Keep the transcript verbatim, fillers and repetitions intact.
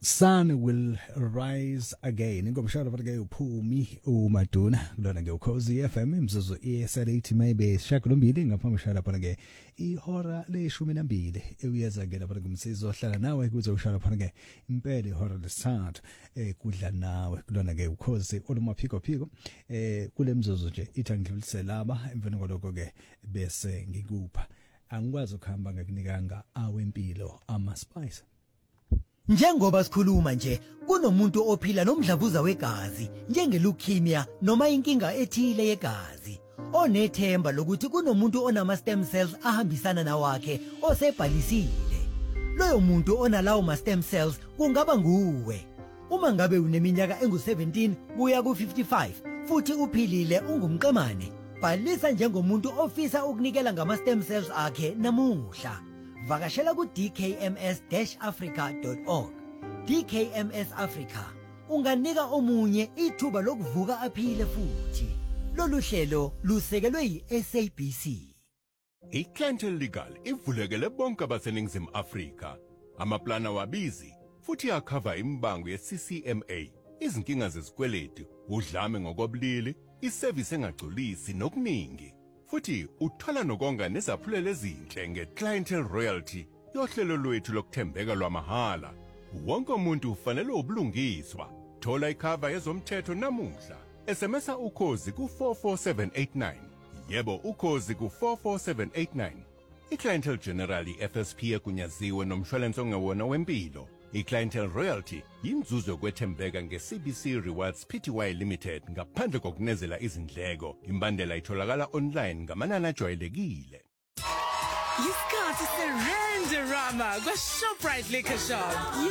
Sun will rise again. Ngomshado phakathi uphumi uMaduna kulona ke ukhozi F M imzuzu esethi maybe shakulumbili ngaphambi shada phana ke ihora leshumi nambili uyeza ke lapha kumsizo ohlala nawe kuze ushada phana ke impela ihora lesithathu eh kudla nawe kulona ke ukhozi olumaphiko phiko eh kule mzuzu nje ithi ngidlulise laba emveni kwaloko ke bese ngikupha angikwazi ukuhamba ngikunikanga awempilo ama spice. Njengoba sikhuluma nje kunomuntu ophila nomdlavuza wegazi njengeleukemia noma inkinga ethile yegazi onethemba lokuthi kunomuntu onama stem cells ahambisana nawakhe osebhalisile. Loyo muntu onalawo ma stem cells kungaba nguwe. Uma ngabe uneminyaka engu seventeen kuya ku fifty-five futhi uphilile ungumqemane, bhalisa njengomuntu ofisa ukunikela ngama stem cells akhe namuhla. Vakashela ku d k m s dash africa dot org. D K M S Africa unganika omunye ithuba lokuvuka aphile futhi. Lolu hlelo lusekelwe yi-S A B C. iClientele Legal ivulekele bonke abaseningizimu Afrika. Amaplana wabizi futhi yakhava imbango ye-C C M A, izinkinga zezikweletu, udlame ngokobulili, iservice engagculisi nokuningi. Futhi uthola nokonga nezaphulelo ezinhle ngeClientele Royalty yohlelo lwethu lokuthembeka lwamahala. Wonke umuntu ufanele ubulungiswa. Thola ikhava yezomthetho namuhla. S M S ukhozi ku four four seven eight nine. Yebo ukhozi ku four four seven eight nine. iClientele General F S P ekunyaziwe nomshwalense ongewona wempilo. iClientele Royalty yinzuzo kwethembeka nge-C B C Rewards Pty Limited ngaphandle kokunezela izindleko. Imbandela itholakala online ngamanani ajwayelekile. Yisikhathi se-Randarama kwa-Shoprite Liquor Shop.